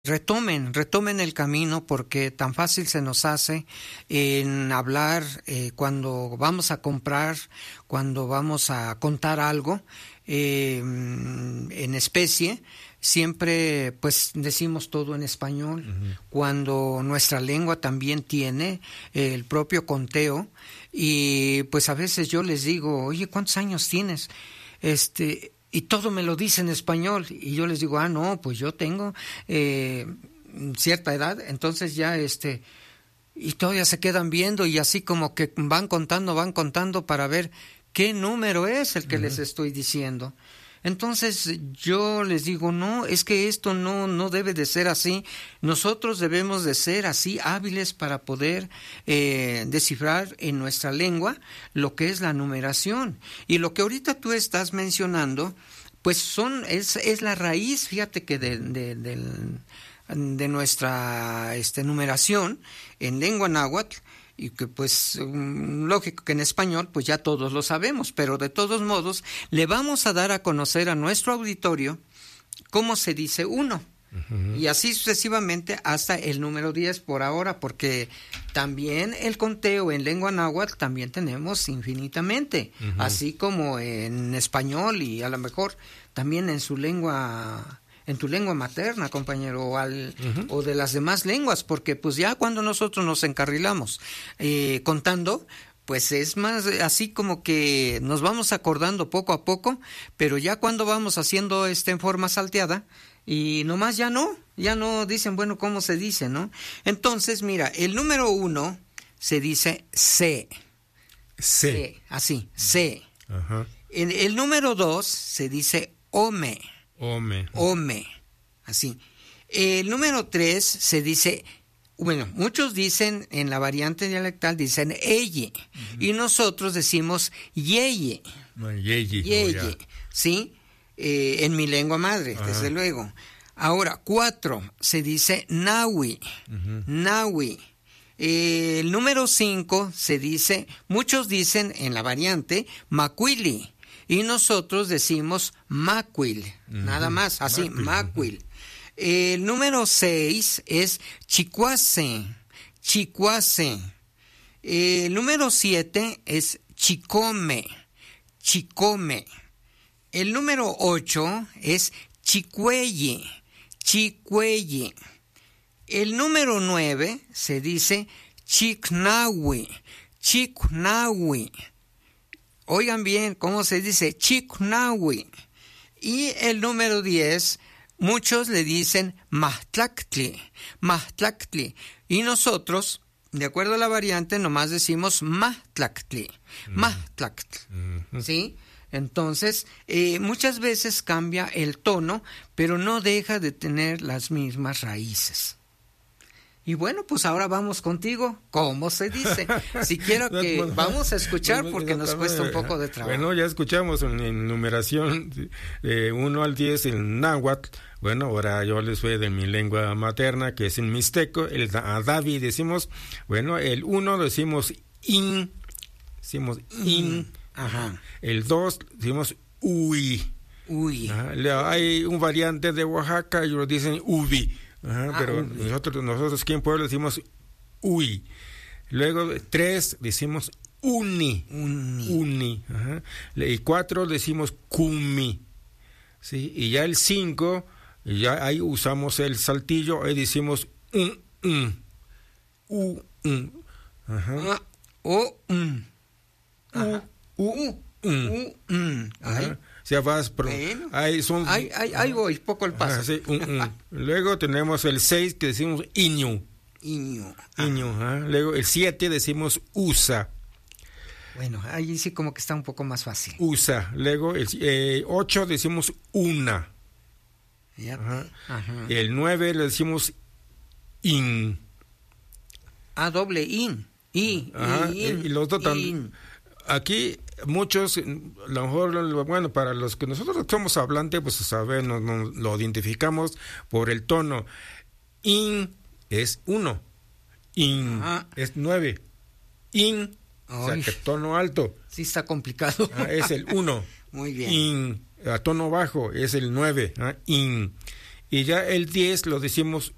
retomen el camino, porque tan fácil se nos hace en hablar cuando vamos a comprar, cuando vamos a contar algo en especie. Siempre pues decimos todo en español, cuando nuestra lengua también tiene el propio conteo, y pues a veces yo les digo, oye, ¿cuántos años tienes? Y todo me lo dice en español, y yo les digo, no, pues yo tengo cierta edad. Entonces ya y todavía se quedan viendo, y así como que van contando para ver qué número es el que les estoy diciendo. Entonces yo les digo, no, es que esto no debe de ser así. Nosotros debemos de ser así hábiles para poder descifrar en nuestra lengua lo que es la numeración. Y lo que ahorita tú estás mencionando, pues es la raíz, fíjate, que de nuestra numeración en lengua náhuatl. Y que pues lógico que en español pues ya todos lo sabemos, pero de todos modos le vamos a dar a conocer a nuestro auditorio cómo se dice 1, y así sucesivamente hasta el número 10 por ahora, porque también el conteo en lengua náhuatl también tenemos infinitamente, así como en español, y a lo mejor también en tu lengua materna, compañero, o de las demás lenguas, porque pues ya cuando nosotros nos encarrilamos contando, pues es más así como que nos vamos acordando poco a poco, pero ya cuando vamos haciendo en forma salteada, y nomás ya no dicen, bueno, ¿cómo se dice, no? Entonces, mira, el número 1 se dice C, así, C. El número 2 se dice Ome, así. El número 3 se dice, bueno, muchos dicen en la variante dialectal, dicen eye, y nosotros decimos yeye, ¿sí? En mi lengua madre, desde luego. Ahora, 4 se dice nawi, el número 5 se dice, muchos dicen en la variante macuili, y nosotros decimos macuil, nada más, así, macuil. El número 6 es chicuase. El número 7 es chicome. El número 8 es chicueye. El número 9 se dice chicnawi. Oigan bien cómo se dice chicnawi. Y el número 10, muchos le dicen mahtlactli. Y nosotros, de acuerdo a la variante, nomás decimos mahtlactli. ¿Sí? Entonces, muchas veces cambia el tono, pero no deja de tener las mismas raíces. Y bueno, pues ahora vamos contigo. ¿Cómo se dice? Si quiero que vamos a escuchar, porque nos cuesta un poco de trabajo. Bueno, ya escuchamos en numeración 1 al 10 en náhuatl. Bueno, ahora yo les voy de mi lengua materna, que es en mixteco. El adavi decimos, bueno, el 1 decimos in. Ajá. El 2 decimos uy. Hay un variante de Oaxaca, ellos dicen ubi. Pero nosotros aquí en Puebla decimos uy. Luego 3 decimos uni. Y 4 decimos cumi. ¿Sí? Y ya el 5, ya ahí usamos el saltillo, ahí decimos Ya vas, bueno, ahí voy, poco el paso. Sí, Luego tenemos el 6 que decimos iñu. Luego el 7 decimos usa. Bueno, ahí sí como que está un poco más fácil. Usa. Luego el 8 decimos una. El 9 le decimos in. Doble in. Y los dos también. Aquí muchos, a lo mejor, bueno, para los que nosotros somos hablantes, pues sabemos, lo identificamos por el tono. In es 1, in es 9, in, o sea, que tono alto. Sí está complicado. Es el 1. Muy bien. In, a tono bajo, es el 9, in. Y ya el 10 lo decimos